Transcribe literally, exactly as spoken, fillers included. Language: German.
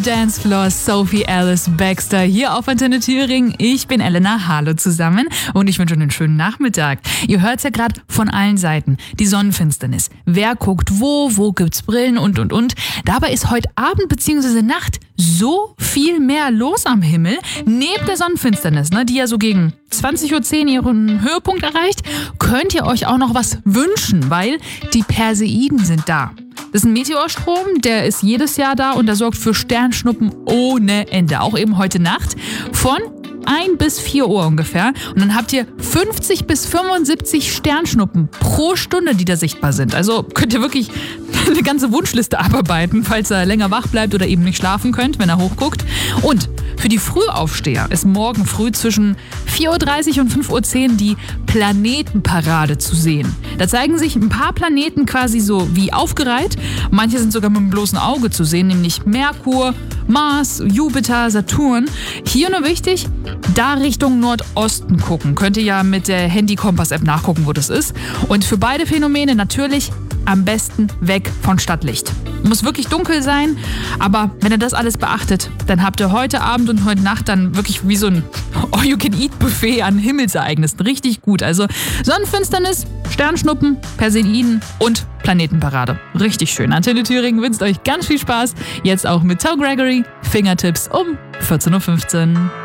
Dancefloor, Sophie Alice Baxter hier auf Antenne Thüringen. Ich bin Elena, hallo zusammen und ich wünsche einen schönen Nachmittag. Ihr hört's ja gerade von allen Seiten, die Sonnenfinsternis. Wer guckt wo, wo gibt's Brillen und und und. Dabei ist heute Abend bzw. Nacht so viel mehr los am Himmel. Neben der Sonnenfinsternis, ne, die ja so gegen zwanzig Uhr zehn ihren Höhepunkt erreicht, könnt ihr euch auch noch was wünschen, weil die Perseiden sind da. Das ist ein Meteorstrom, der ist jedes Jahr da und der sorgt für Sternschnuppen ohne Ende. Auch eben heute Nacht von ein bis vier Uhr ungefähr. Und dann habt ihr fünfzig bis fünfundsiebzig Sternschnuppen pro Stunde, die da sichtbar sind. Also könnt ihr wirklich eine ganze Wunschliste abarbeiten, falls er länger wach bleibt oder eben nicht schlafen könnt, wenn er hochguckt. Und für die Frühaufsteher ist morgen früh zwischen vier Uhr dreißig und fünf Uhr zehn die Planetenparade zu sehen. Da zeigen sich ein paar Planeten quasi so wie aufgereiht. Manche sind sogar mit dem bloßen Auge zu sehen, nämlich Merkur, Mars, Jupiter, Saturn. Hier nur wichtig, da Richtung Nordosten gucken. Könnt ihr ja mit der Handy-Kompass-App nachgucken, wo das ist. Und für beide Phänomene natürlich am besten weg von Stadtlicht. Muss wirklich dunkel sein, aber wenn ihr das alles beachtet, dann habt ihr heute Abend und heute Nacht dann wirklich wie so ein All-You-Can-Eat-Buffet an Himmelsereignissen. Richtig gut. Also Sonnenfinsternis, Sternschnuppen, Perseiden und Planetenparade. Richtig schön. Antenne Thüringen wünscht euch ganz viel Spaß. Jetzt auch mit Toe Gregory, Fingertips um vierzehn Uhr fünfzehn.